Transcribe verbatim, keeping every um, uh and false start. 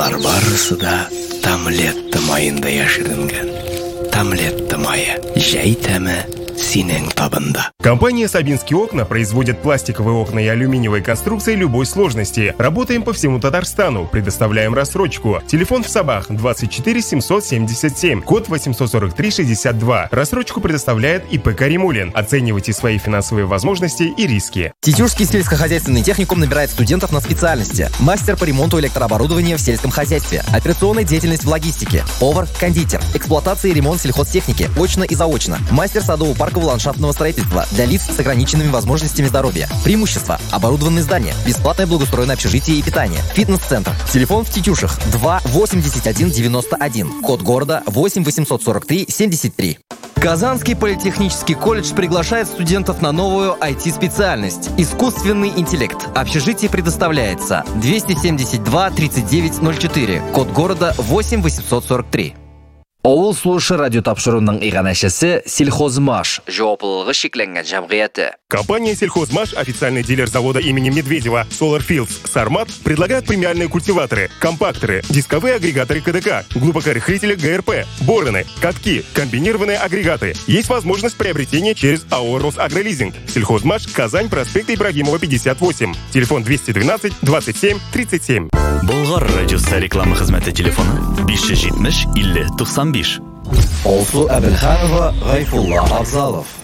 Алар барысы да Тамлетта майында яширенгән. Тамлетта майы, җәй тәме синең табында. Компания «Сабинские окна» производит пластиковые окна и алюминиевые конструкции любой сложности. Работаем по всему Татарстану, предоставляем рассрочку. Телефон в Сабах двадцать четыре семьсот семьдесят семь, код восемьсот сорок три шестьдесят два. Рассрочку предоставляет ИП «Каримулин». Оценивайте свои финансовые возможности и риски. Тетюшский сельскохозяйственный техникум набирает студентов на специальности: мастер по ремонту электрооборудования в сельском хозяйстве, операционная деятельность в логистике, повар, кондитер, эксплуатация и ремонт сельхозтехники, очно и заочно, мастер садово-паркового ландшафтного строительства для лиц с ограниченными возможностями здоровья. Преимущества: оборудованные здания, бесплатное благоустроенное общежитие и питание, фитнес-центр. Телефон в Тетюшах два восемьдесят один девяносто один, код города восемь восемьсот сорок три семьдесят три. Казанский политехнический колледж приглашает студентов на новую ай ти-специальность – искусственный интеллект. Общежитие предоставляется двести семьдесят два тридцать девять ноль четыре, код города восемь восемьсот сорок три. Ауыл слушы радио тапшыруының иганәшесе Сельхозмаш, жауаплылығы шекленген жамғияты. Компания «Сельхозмаш», официальный дилер завода имени Медведева Solar Fields Сармат, предлагает премиальные культиваторы, компакторы, дисковые агрегаторы КДК, глубокорыхлители ГРП, бороны, катки, комбинированные агрегаты. Есть возможность приобретения через АО «Росагролизинг». «Сельхозмаш», Казань, проспект Ибрагимова, пятьдесят восемь. Телефон двести двенадцать двадцать семь тридцать семь. Болгар радиосы реклама хезмәте телефоны besh yuz yetmish ellik to'qson besh. Олсу Әбелханова, Гайфулла Абзалов.